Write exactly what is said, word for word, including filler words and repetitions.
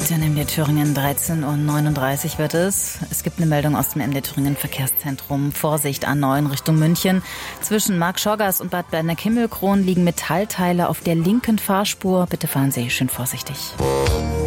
Heute in M D Thüringen dreizehn Uhr neununddreißig wird es. Es gibt eine Meldung aus dem M D Thüringen Verkehrszentrum. Vorsicht A neun Richtung München. Zwischen Marktschorgast und Bad Berneck-Himmelkron liegen Metallteile auf der linken Fahrspur. Bitte fahren Sie schön vorsichtig.